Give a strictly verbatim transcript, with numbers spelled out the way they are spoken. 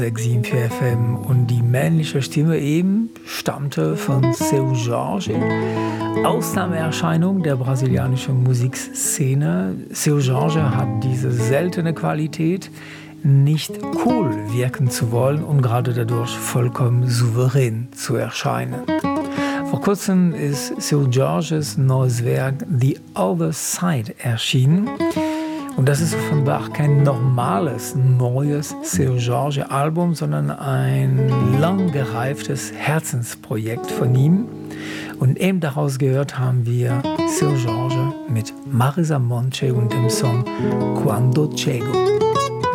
sechs Komma sieben vier F M und die männliche Stimme eben stammte von Seu Jorge. Ausnahmeerscheinung der brasilianischen Musikszene. Seu Jorge hat diese seltene Qualität, nicht cool wirken zu wollen und gerade dadurch vollkommen souverän zu erscheinen. Vor kurzem ist Seu Jorges neues Werk The Other Side erschienen. Und das ist offenbar kein normales, neues Seu Jorge Album, sondern ein lang gereiftes Herzensprojekt von ihm. Und eben daraus gehört haben wir Seu Jorge mit Marisa Monte und dem Song Quando Chego.